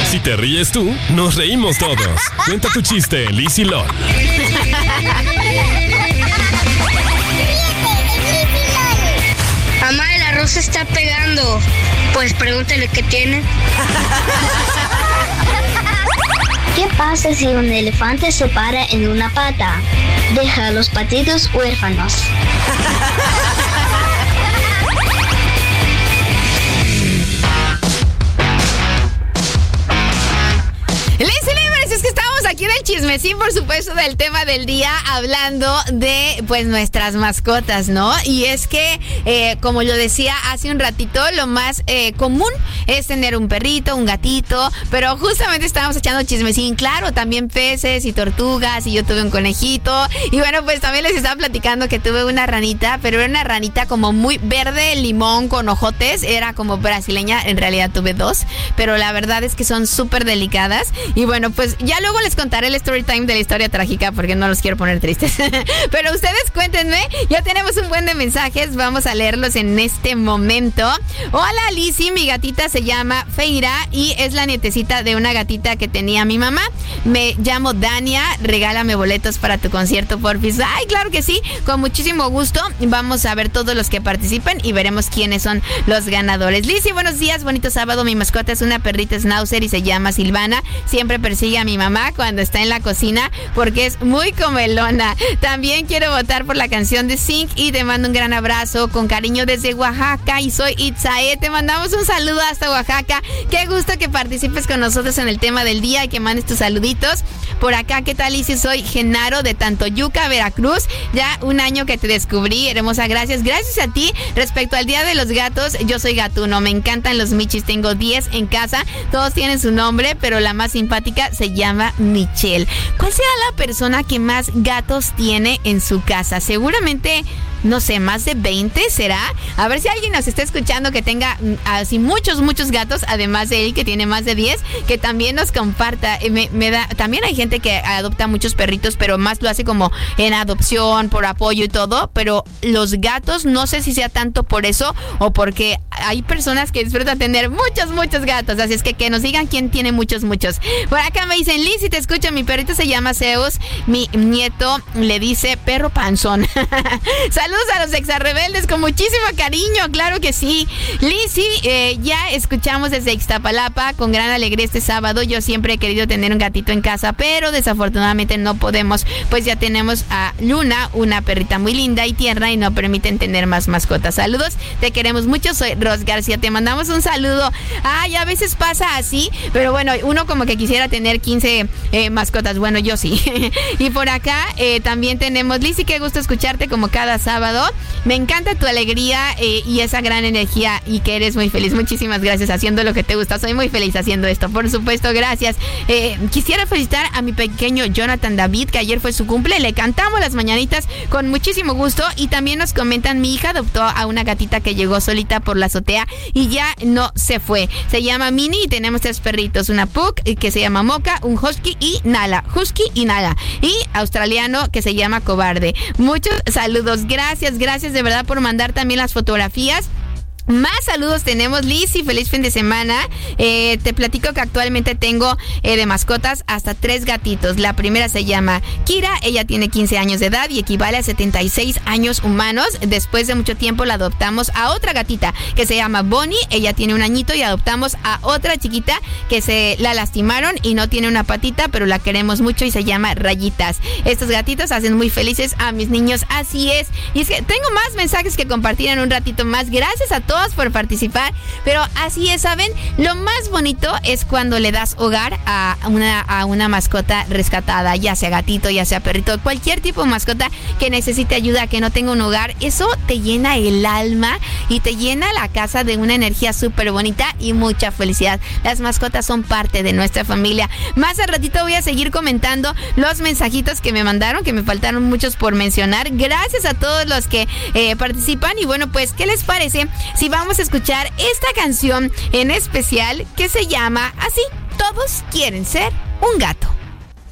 Si te ríes tú, nos reímos todos. Cuenta tu chiste en Liz y Lol. Mamá, el arroz se está pegando. Pues pregúntale qué tiene. ¿Qué pasa si un elefante se para en una pata? Deja a los patitos huérfanos. Es que estamos aquí en el chismecín, por supuesto, del tema del día, hablando de, pues, nuestras mascotas, ¿no? Y es que, como lo decía hace un ratito, lo más común es tener un perrito, un gatito, pero justamente estábamos echando chismecín, claro, también peces y tortugas, y yo tuve un conejito, y bueno, pues también les estaba platicando que tuve una ranita, pero era una ranita como muy verde, limón, con ojotes, era como brasileña, en realidad tuve dos, pero la verdad es que son súper delicadas, y bueno, pues ya luego les contaré el story time de la historia trágica porque no los quiero poner tristes. Pero ustedes cuéntenme, ya tenemos un buen de mensajes, vamos a leerlos en este momento. Hola Lizzy, mi gatita se llama Feira y es la nietecita de una gatita que tenía mi mamá. Me llamo Dania, regálame boletos para tu concierto, porfis. Ay, claro que sí, con muchísimo gusto. Vamos a ver todos los que participen y veremos quiénes son los ganadores. Lizzy, buenos días, bonito sábado. Mi mascota es una perrita schnauzer y se llama Silvana. Siempre persigue a mi mamá cuando está en la cocina porque es muy comelona. También quiero votar por la canción de Zinc y te mando un gran abrazo con cariño desde Oaxaca y soy Itzae. Te mandamos un saludo hasta Oaxaca. Qué gusto que participes con nosotros en el tema del día y que mandes tus saluditos. Por acá, ¿qué tal? Lizzy, soy Genaro de Tantoyuca, Veracruz. Ya un año que te descubrí, hermosa, gracias. Gracias a ti. Respecto al Día de los Gatos, yo soy gatuno. Me encantan los michis. Tengo 10 en casa. Todos tienen su nombre, pero la más simpática se llama Michelle. ¿Cuál será la persona que más gatos tiene en su casa? Seguramente, no sé, más de 20 será. A ver si alguien nos está escuchando que tenga así muchos gatos, además de él que tiene más de 10, que también nos comparta. También hay gente que adopta muchos perritos, pero más lo hace como en adopción, por apoyo y todo, pero los gatos no sé si sea tanto por eso o porque hay personas que disfrutan tener muchos gatos, así es que nos digan quién tiene muchos. Por acá me dicen, Lizzy, te escucho, mi perrito se llama Zeus, mi nieto le dice perro panzón. Saludos a los exarrebeldes con muchísimo cariño, claro que sí. Lizzy, ya escuchamos desde Ixtapalapa con gran alegría este sábado. Yo siempre he querido tener un gatito en casa, pero desafortunadamente no podemos, pues ya tenemos a Luna, una perrita muy linda y tierna y no permiten tener más mascotas. Saludos, te queremos mucho, soy Ros García, te mandamos un saludo. Ay, a veces pasa así, pero bueno, uno como que quisiera tener 15 mascotas, bueno, yo sí. Y por acá también tenemos, Lizzy, qué gusto escucharte como cada sábado. Me encanta tu alegría y esa gran energía y que eres muy feliz. Muchísimas gracias haciendo lo que te gusta. Soy muy feliz haciendo esto, por supuesto, gracias. Quisiera felicitar a mi pequeño Jonathan David, que ayer fue su cumple. Le cantamos las mañanitas con muchísimo gusto y también nos comentan, mi hija adoptó a una gatita que llegó solita por la azotea y ya no se fue. Se llama Minnie y tenemos 3 perritos, una pug que se llama Mocha, un husky y Nala, y australiano que se llama Cobarde. Muchos saludos, gracias de verdad por mandar también las fotografías. Más saludos tenemos, Lizzy, feliz fin de semana. Te platico que actualmente tengo de mascotas hasta 3 gatitos. La primera se llama Kira, ella tiene 15 años de edad y equivale a 76 años humanos. Después de mucho tiempo la adoptamos a otra gatita que se llama Bonnie, ella tiene 1 añito y adoptamos a otra chiquita que se la lastimaron y no tiene una patita, pero la queremos mucho y se llama Rayitas. Estos gatitos hacen muy felices a mis niños, así es. Y es que tengo más mensajes que compartir en un ratito más. Gracias a todos por participar, pero así es, ¿saben? Lo más bonito es cuando le das hogar a una mascota rescatada, ya sea gatito, ya sea perrito, cualquier tipo de mascota que necesite ayuda, que no tenga un hogar. Eso te llena el alma y te llena la casa de una energía súper bonita y mucha felicidad. Las mascotas son parte de nuestra familia. Más al ratito voy a seguir comentando los mensajitos que me mandaron, que me faltaron muchos por mencionar. Gracias a todos los que participan y bueno, pues, ¿qué les parece si vamos a escuchar esta canción en especial que se llama así? Todos quieren ser un gato.